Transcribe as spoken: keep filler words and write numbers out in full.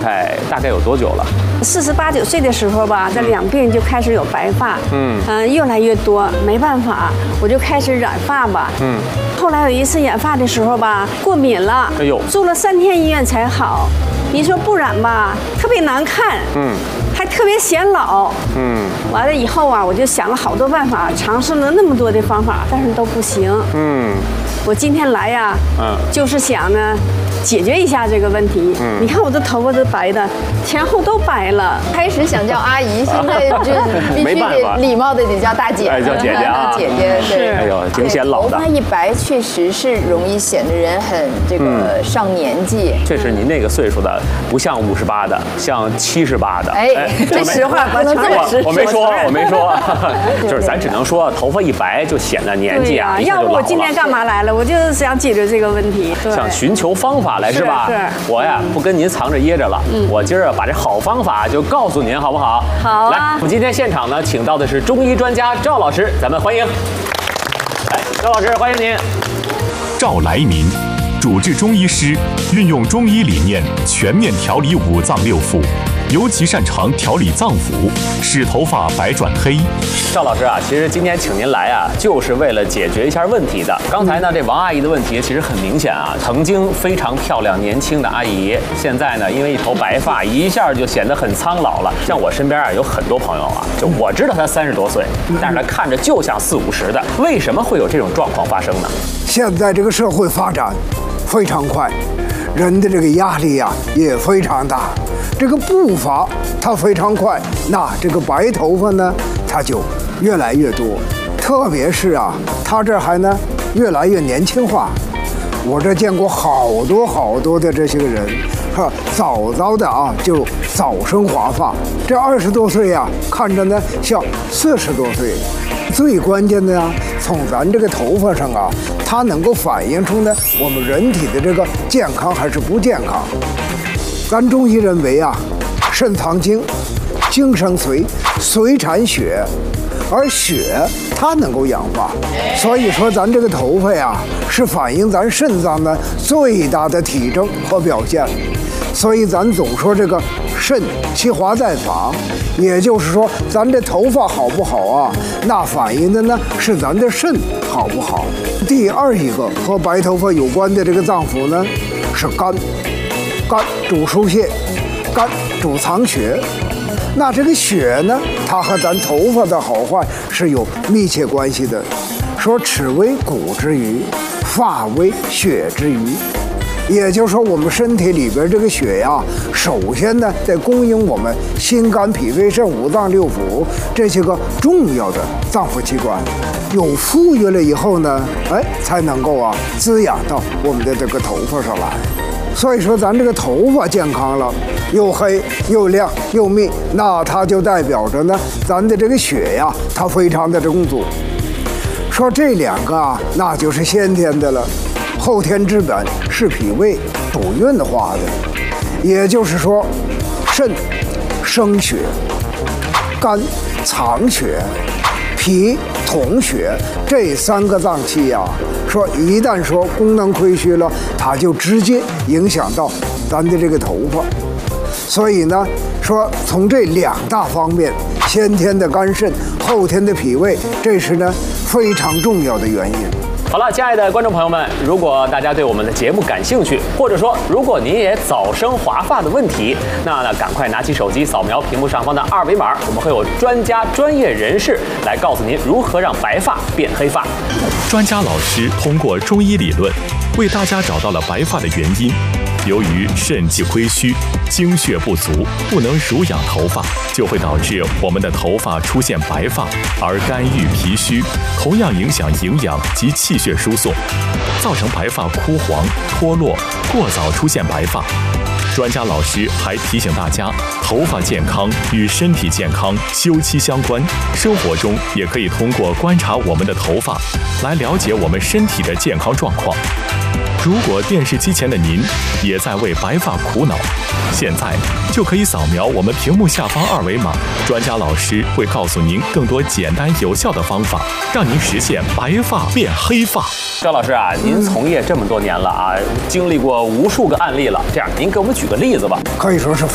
态大概有多久了？ 四十八九岁的时候吧，这两鬓就开始有白发，嗯嗯、呃，越来越多，没办法，我就开始染发吧，嗯。后来有一次染发的时候吧，过敏了，哎呦，住了三天医院才好。你说不染吧，特别难看，嗯。还特别显老，嗯，完了以后啊，我就想了好多办法，尝试了那么多的方法，但是都不行，嗯，我今天来呀，嗯，就是想呢，解决一下这个问题。嗯，你看我的头发都白的，前后都白了。 开始想叫阿姨，现在就必须得礼貌的得叫大姐， 哎，叫姐姐啊， 姐姐是。 哎呦，挺显老的。 头发一白，确实是容易显得人很这个上年纪。 确实，您那个岁数的不像五十八的，像七十八的。哎。 这实话不能这么我没说，我没说，就是咱只能说头发一白就显得年纪啊， 要不我今天干嘛来了？我就是想解决这个问题， 想寻求方法来是吧？ 是。 我呀不跟您藏着掖着了，我今儿把这好方法就告诉您，好不好？ 好。 来，我们今天现场呢，请到的是中医专家赵老师，咱们欢迎。来，赵老师，欢迎您。 赵来民，主治中医师，运用中医理念全面调理五脏六腑。尤其擅长调理脏腑，使头发白转黑。 赵老师啊，其实今天请您来啊，就是为了解决一下问题的。刚才呢，这王阿姨的问题其实很明显啊，曾经非常漂亮年轻的阿姨，现在呢，因为一头白发，一下就显得很苍老了。像我身边啊，有很多朋友啊，就我知道他三十多岁，但是他看着就像四五十的，为什么会有这种状况发生呢？ 现在这个社会发展非常快，人的这个压力呀、啊、也非常大。这个步伐它非常快，那这个白头发呢，它就越来越多，特别是啊，它这还呢越来越年轻化。我这见过好多好多的这些个人，哈，早早的啊就早生华发，这二十多岁呀、啊，看着呢像四十多岁。最关键的呀、啊，从咱这个头发上啊，它能够反映出呢我们人体的这个健康还是不健康。咱中医认为啊，肾藏精，精生髓，髓产血，而血它能够氧化，所以说咱这个头发呀，是反映咱肾脏的最大的体征和表现。所以咱总说这个肾其华在发，也就是说咱这头发好不好啊，那反映的呢是咱的肾好不好。第二一个和白头发有关的这个脏腑呢，是肝。肝主疏泄，肝主藏血。那这个血呢，它和咱头发的好坏是有密切关系的。说齿为骨之余，发为血之余。也就是说，我们身体里边这个血呀，首先呢得供应我们心肝脾肺肾五脏六腑这些个重要的脏腑器官，有富裕了以后呢，哎，才能够啊滋养到我们的这个头发上来。所以说，咱这个头发健康了，又黑又亮又密，那它就代表着呢，咱的这个血呀，它非常的充足。说这两个啊，那就是先天的了，后天之本是脾胃主运化的，也就是说，肾生血，肝藏血，脾统血，这三个脏器呀、啊，说一旦说功能亏虚了，它就直接影响到咱的这个头发。所以呢，说从这两大方面，先天的肝肾，后天的脾胃，这是呢非常重要的原因。 好了，亲爱的观众朋友们，如果大家对我们的节目感兴趣，或者说如果您也早生华发的问题，那呢赶快拿起手机扫描屏幕上方的二维码，我们会有专家专业人士来告诉您如何让白发变黑发。 专家老师通过中医理论为大家找到了白发的原因。由于肾气亏虚，精血不足，不能濡养头发，就会导致我们的头发出现白发，而肝郁脾虚同样影响营养及气血输送，造成白发枯黄、脱落，过早出现白发。专家老师还提醒大家，头发健康与身体健康休戚相关，生活中也可以通过观察我们的头发来了解我们身体的健康状况。如果电视机前的您也在为白发苦恼，现在就可以扫描我们屏幕下方二维码，专家老师会告诉您更多简单有效的方法，让您实现白发变黑发。 赵老师啊，您从业这么多年了啊，经历过无数个案例了，这样您给我们举个例子吧。 可以说是